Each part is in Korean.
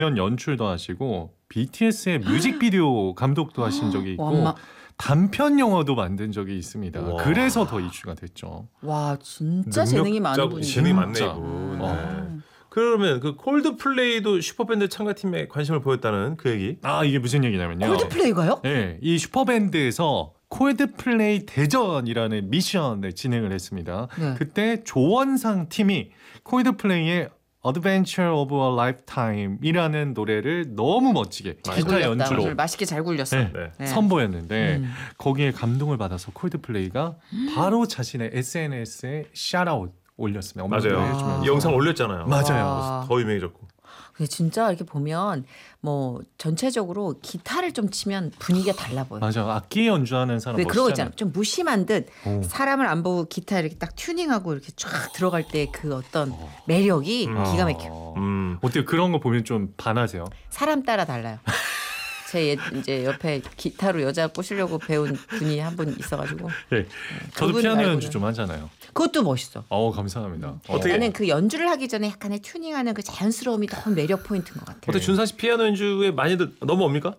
연출도 하시고 BTS의 뮤직비디오 감독도 하신 적이 있고 단편 영화도 만든 적이 있습니다. 와. 그래서 더 이슈가 됐죠. 와 진짜 재능이 많은 분이에요. 재능이 많네 진짜. 이분. 네. 그러면 그 콜드플레이도 슈퍼밴드 참가팀에 관심을 보였다는 그 얘기? 아 이게 무슨 얘기냐면요. 콜드플레이가요? 네, 이 슈퍼밴드에서 콜드플레이 대전이라는 미션을 진행을 했습니다. 네. 그때 조원상 팀이 콜드플레이의 Adventure of a Lifetime이라는 노래를 너무 멋지게 잘 기타 굴렸다. 연주로 오늘 맛있게 잘 굴렸어. 네, 네. 선보였는데 거기에 감동을 받아서 콜드플레이가 바로 자신의 SNS에 샤라웃 올렸습니다. 맞아요. 해주면서. 이 영상 올렸잖아요. 맞아요. 와. 더 유명해졌고. 근데 진짜 이렇게 보면 뭐 전체적으로 기타를 좀 치면 분위기가 달라 보여요. 맞아. 악기 연주하는 사람 왜 그거 멋있잖아요. 있잖아. 좀 무심한 듯 오. 사람을 안 보고 기타 이렇게 딱 튜닝하고 이렇게 쫙 들어갈 때 그 어떤 매력이 기가 막혀. 어때요? 그런 거 보면 좀 반하세요? 사람 따라 달라요. 제 이제 옆에 기타로 여자 꼬시려고 배운 분이 한 분 있어가지고 네. 저도 그분 피아노 말고는. 연주 좀 하잖아요. 그것도 멋있어. 감사합니다. 어떻게- 나는 그 연주를 하기 전에 약간의 튜닝하는 그 자연스러움이 너무 매력 포인트인 것 같아요. 어때 준상 씨 피아노 연주에 많이들 넘어옵니까?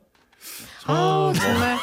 아 정말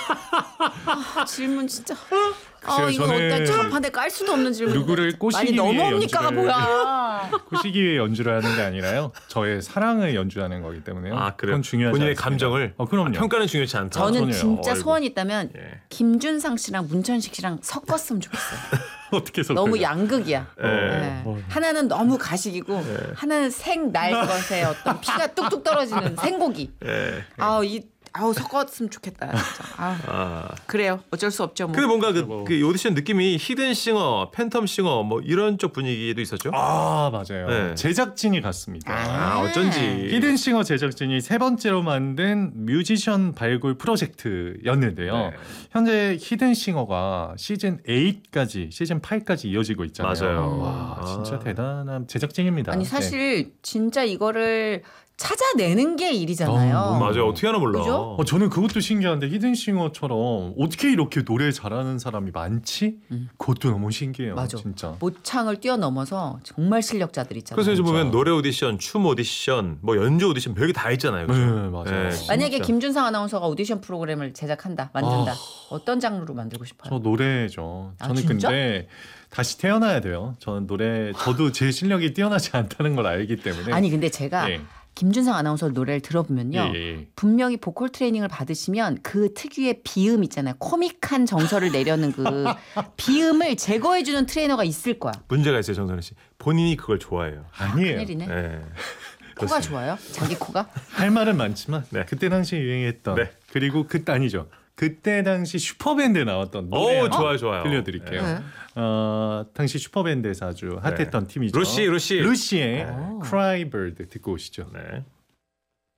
질문 진짜. 글쎄요, 이거 저는 어떤 철판에 깔 수도 없는 질문. 누구를 꼬시기 많이 위해 넘어옵니까가 연주를- 뭐야? 꼬시기 위해 연주를 하는 게 아니라요. 저의 사랑을 연주하는 거기 때문에요. 아 그래요? 그건 중요하지 본인의 않습니다. 감정을 그럼요. 평가는 중요치 않다. 저는 전혀요. 진짜 어이구. 소원이 있다면 예. 김준상 씨랑 문천식 씨랑 섞었으면 좋겠어요. 어떻게 섞어요? 너무 양극이야. 예. 네. 하나는 너무 가식이고 하나는 생 날 것의 어떤 피가 뚝뚝 떨어지는 생고기. 예. 아우 섞었으면 좋겠다. 진짜. 아. 그래요. 어쩔 수 없죠. 뭐. 근데 뭔가 그 오디션 느낌이 히든싱어, 팬텀싱어 뭐 이런 쪽 분위기도 있었죠. 아 맞아요. 네. 제작진이 갔습니다. 아, 어쩐지. 히든싱어 제작진이 세 번째로 만든 뮤지션 발굴 프로젝트였는데요. 네. 현재 히든싱어가 시즌 8까지, 시즌 8까지 이어지고 있잖아요. 맞아요. 와, 아. 진짜 대단한 제작진입니다. 아니 네. 사실 진짜 이거를 찾아내는 게 일이잖아요. 맞아요. 어떻게 하나 몰라. 그죠? 저는 그것도 신기한데 히든싱어처럼 어떻게 이렇게 노래 잘하는 사람이 많지? 그것도 너무 신기해요. 맞아. 진짜. 모창을 뛰어넘어서 정말 실력자들 있잖아요. 그래서 요즘 진짜. 보면 노래 오디션, 춤 오디션, 뭐 연주 오디션 별게 다 있잖아요. 그죠? 네, 맞아요. 만약에 진짜. 김준상 아나운서가 오디션 프로그램을 제작한다, 만든다. 어떤 장르로 만들고 싶어요? 저 노래죠. 아, 저는 진짜? 근데 다시 태어나야 돼요. 저는 노래 저도 제 실력이 뛰어나지 않다는 걸 알기 때문에. 아니 근데 제가 예. 김준상 아나운서 노래를 들어보면요. 예. 분명히 보컬 트레이닝을 받으시면 그 특유의 비음 있잖아요. 코믹한 정서를 내려는 그 비음을 제거해주는 트레이너가 있을 거야. 문제가 있어요, 정선혜 씨. 본인이 그걸 좋아해요. 아니에요. 큰일이네. 네. 코가 좋아요? 자기 코가? 할 말은 많지만 네. 그때 당시에 유행했던 네. 그리고 그때 아니죠. 그때 당시 슈퍼밴드에 나왔던 노래 오, 좋아요, 좋아요. 들려드릴게요. 네. 당시 슈퍼밴드에서 아주 핫했던 팀이죠. 루시의 루시의 Cry Bird 듣고 오시죠. 네.